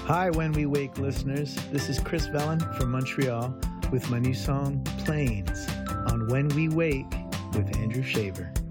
Hi, When We Wake listeners. This is Chris Vellon from Montreal with my new song, Planes, on When We Wake with Andrew Shaver.